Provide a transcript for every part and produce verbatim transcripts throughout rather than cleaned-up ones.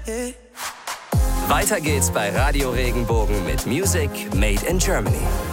Weiter geht's bei Radio Regenbogen mit Music Made in Germany.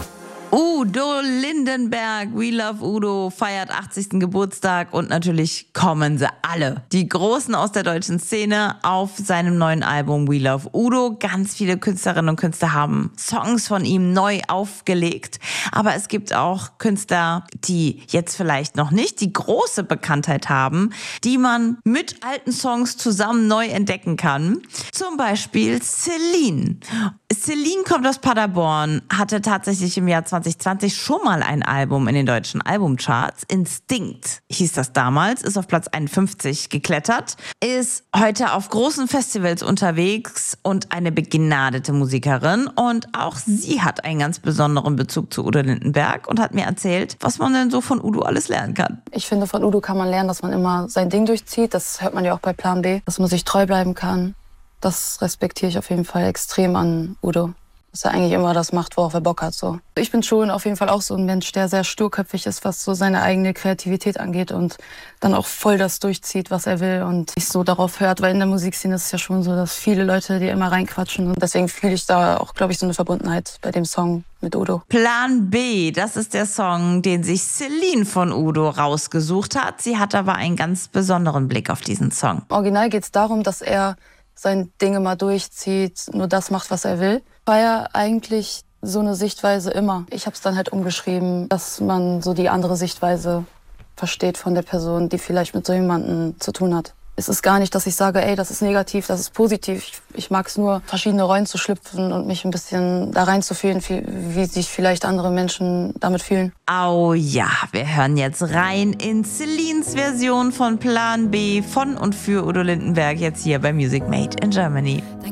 Udo Lindenberg, We Love Udo, feiert achtzigsten Geburtstag und natürlich kommen sie alle. Die Großen aus der deutschen Szene auf seinem neuen Album We Love Udo. Ganz viele Künstlerinnen und Künstler haben Songs von ihm neu aufgelegt. Aber es gibt auch Künstler, die jetzt vielleicht noch nicht die große Bekanntheit haben, die man mit alten Songs zusammen neu entdecken kann. Zum Beispiel Celine. Celine kommt aus Paderborn, hatte tatsächlich im Jahr zwanzig zwanzig schon mal ein Album in den deutschen Albumcharts. Instinct hieß das damals, ist auf Platz einundfünfzig geklettert, ist heute auf großen Festivals unterwegs und eine begnadete Musikerin. Und auch sie hat einen ganz besonderen Bezug zu Udo Lindenberg und hat mir erzählt, was man denn so von Udo alles lernen kann. Ich finde, von Udo kann man lernen, dass man immer sein Ding durchzieht. Das hört man ja auch bei Plan B, dass man sich treu bleiben kann. Das respektiere ich auf jeden Fall extrem an Udo. Dass er eigentlich immer das macht, worauf er Bock hat. So. Ich bin schon auf jeden Fall auch so ein Mensch, der sehr sturköpfig ist, was so seine eigene Kreativität angeht und dann auch voll das durchzieht, was er will und nicht so darauf hört. Weil in der Musikszene ist es ja schon so, dass viele Leute dir immer reinquatschen. Und deswegen fühle ich da auch, glaube ich, so eine Verbundenheit bei dem Song mit Udo. Plan B, das ist der Song, den sich Celine von Udo rausgesucht hat. Sie hat aber einen ganz besonderen Blick auf diesen Song. Original geht es darum, dass er sein Ding immer durchzieht, nur das macht, was er will. War ja eigentlich so eine Sichtweise immer. Ich habe es dann halt umgeschrieben, dass man so die andere Sichtweise versteht von der Person, die vielleicht mit so jemandem zu tun hat. Es ist gar nicht, dass ich sage, ey, das ist negativ, das ist positiv. Ich, ich mag es nur, verschiedene Rollen zu schlüpfen und mich ein bisschen da reinzufühlen, wie, wie sich vielleicht andere Menschen damit fühlen. Oh ja, wir hören jetzt rein in Celines Version von Plan B von und für Udo Lindenberg jetzt hier bei Music Made in Germany.